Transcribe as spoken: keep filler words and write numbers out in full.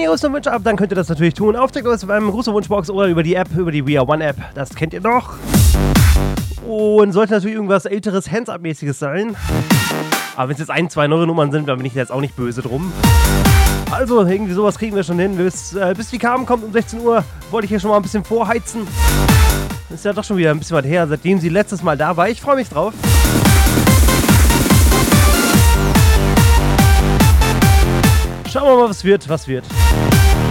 ihr Osterwünsche habt, dann könnt ihr das natürlich tun. Auf der beim Grußwunschbox oder über die App, über die We Are One App. Das kennt ihr doch. Und sollte natürlich irgendwas älteres, Hands-Up-mäßiges sein. Aber wenn es jetzt ein, zwei neue Nummern sind, dann bin ich jetzt auch nicht böse drum. Also, irgendwie sowas kriegen wir schon hin. Bis, äh, bis die Carmen kommt um sechzehn Uhr, wollte ich hier schon mal ein bisschen vorheizen. Ist ja doch schon wieder ein bisschen was her, seitdem sie letztes Mal da war. Ich freue mich drauf. Schauen wir mal, was wird, was wird.